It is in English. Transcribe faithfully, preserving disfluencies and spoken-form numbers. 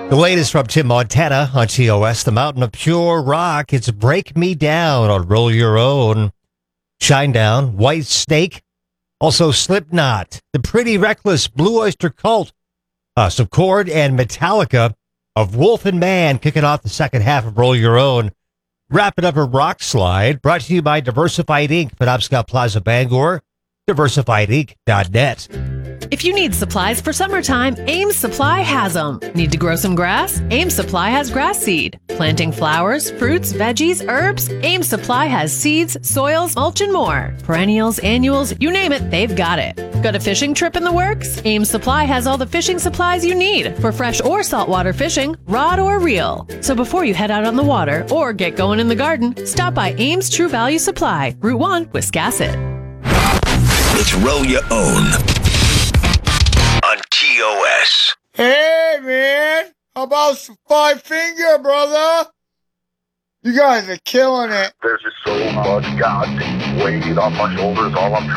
The latest from Tim Montana on T O S, the mountain of pure rock. It's Break Me Down on Roll Your Own. Shinedown, White Snake, also Slipknot, The Pretty Reckless, Blue Oyster Cult, uh, Subcord, and Metallica of Wolf and Man kicking off the second half of Roll Your Own. Wrapping up a rock slide, brought to you by Diversified Incorporated, Penobscot Plaza, Bangor, diversified inc dot net. If you need supplies for summertime, Ames Supply has them. Need to grow some grass? Ames Supply has grass seed. Planting flowers, fruits, veggies, herbs? Ames Supply has seeds, soils, mulch, and more. Perennials, annuals, you name it, they've got it. Got a fishing trip in the works? Ames Supply has all the fishing supplies you need for fresh or saltwater fishing, rod or reel. So before you head out on the water or get going in the garden, stop by Ames True Value Supply, Route one, Wiscasset. It's Roll Your Own on T O S. Hey, man. How about some Five Finger, brother? You guys are killing it. There's just so much goddamn weight on my shoulders. All I'm trying